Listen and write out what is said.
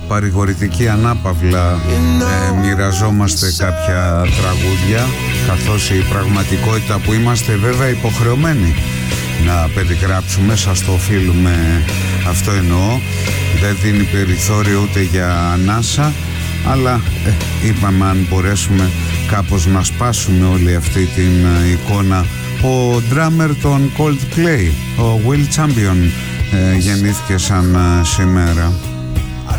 παρηγορητική ανάπαυλα μοιραζόμαστε κάποια τραγούδια, καθώς η πραγματικότητα που είμαστε βέβαια υποχρεωμένοι να περιγράψουμε, σας το οφείλουμε, αυτό εννοώ, δεν δίνει περιθώριο ούτε για ανάσα, αλλά είπαμε αν μπορέσουμε κάπως να σπάσουμε όλη αυτή την εικόνα. Ο drummer των Coldplay, ο Will Champion, γεννήθηκε σαν σήμερα.